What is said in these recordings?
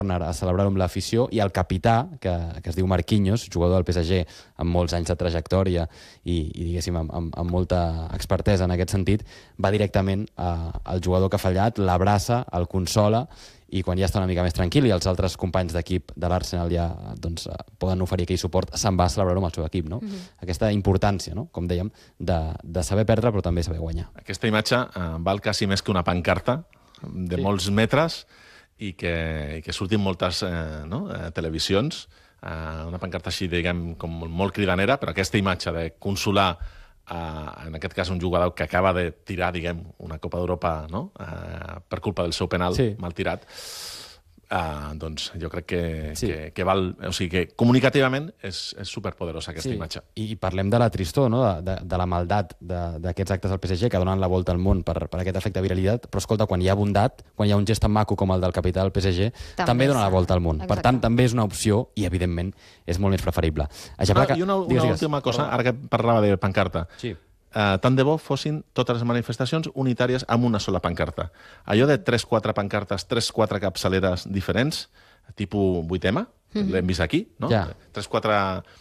a celebrar-ho amb l'afició, i el capità, que es diu Marquinhos, jugador del PSG amb molts anys de trajectòria i diguéssim, amb molta expertesa en aquest sentit, va directament al jugador que ha fallat, l'abraça, el consola, i quan ja està una mica més tranquil i els altres companys d'equip de l'Arsenal ja poden oferir aquell suport, se'n va a celebrar-ho amb el seu equip. Aquesta importància, com dèiem, de saber perdre però també saber guanyar. Aquesta imatge val quasi més que una pancarta de molts metres i que surtin moltes televisions, una pancarta així, diguem, com molt cridanera, però aquesta imatge de consolar, en aquest cas un jugador que acaba de tirar, diguem, una Copa d'Europa per culpa del seu penal mal tirat, doncs jo crec que val... O sigui que comunicativament és superpoderosa aquesta imatge. I parlem de la tristor, de la maldat d'aquests actes del PSG que donen la volta al món per aquest efecte viralitat, però escolta, quan hi ha bondat, quan hi ha un gest tan maco com el del capità del PSG, també dona la volta al món. Per tant, també és una opció i, evidentment, és molt més preferible. I una última cosa, ara que parlava de pancarta. Sí. Tant de bo fossin totes les manifestacions unitàries amb una sola pancarta. Allò de 3-4 pancartes, 3-4 capçaleres diferents, tipus 8M, l'hem vist aquí, no? 3-4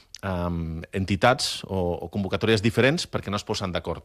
entitats o convocatòries diferents perquè no es posen d'acord.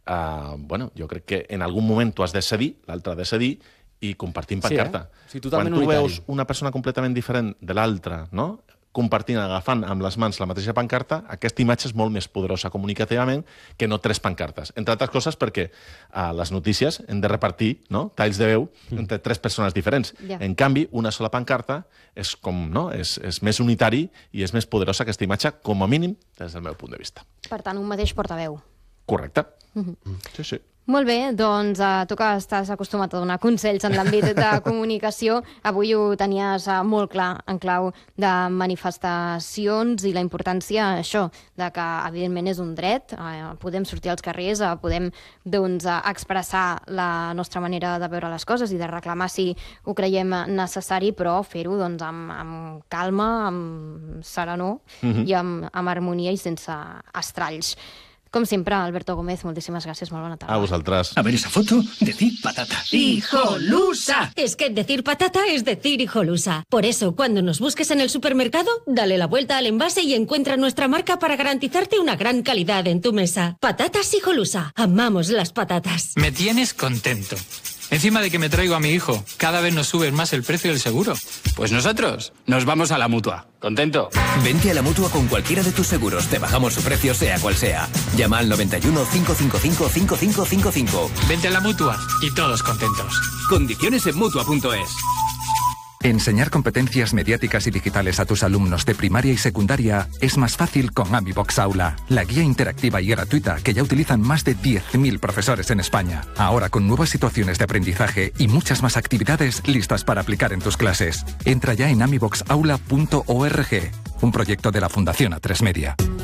Jo crec que en algun moment tu has de cedir, l'altre ha de cedir, i compartim pancarta. Quan tu veus una persona completament diferent de l'altra, no?, compartint, agafant amb les mans la mateixa pancarta, aquesta imatge és molt més poderosa comunicativament que no 3 pancartes. Entre altres coses perquè a les notícies hem de repartir talls de veu entre 3 persones diferents. En canvi, una sola pancarta és més unitari i és més poderosa aquesta imatge, com a mínim, des del meu punt de vista. Per tant, un mateix portaveu. Correcte. Sí. Molt bé, doncs tu que estàs acostumat a donar consells en l'àmbit de comunicació, avui ho tenies molt clar en clau de manifestacions i la importància, això, de que evidentment és un dret, podem sortir als carrers, podem expressar la nostra manera de veure les coses i de reclamar si ho creiem necessari, però fer-ho amb calma, amb serenor i amb harmonia i sense estralls. Com sempre, Alberto Gómez, moltíssimas gracias, muy buena tarde. A vosotras. A ver esa foto, decir patata. ¡Hijolusa! Es que decir patata es decir hijolusa. Por eso, cuando nos busques en el supermercado, dale la vuelta al envase y encuentra nuestra marca para garantizarte una gran calidad en tu mesa. Patatas Hijolusa. Amamos las patatas. Me tienes contento. Encima de que me traigo a mi hijo, cada vez nos suben más el precio del seguro. Pues nosotros nos vamos a la Mutua. ¿Contento? Vente a la Mutua con cualquiera de tus seguros. Te bajamos su precio sea cual sea. Llama al 91 555 5555. Vente a la Mutua y todos contentos. Condiciones en Mutua.es. Enseñar competencias mediáticas y digitales a tus alumnos de primaria y secundaria es más fácil con AmiBox Aula, la guía interactiva y gratuita que ya utilizan más de 10.000 profesores en España. Ahora con nuevas situaciones de aprendizaje y muchas más actividades listas para aplicar en tus clases. Entra ya en amiboxaula.org, un proyecto de la Fundación A3 Media.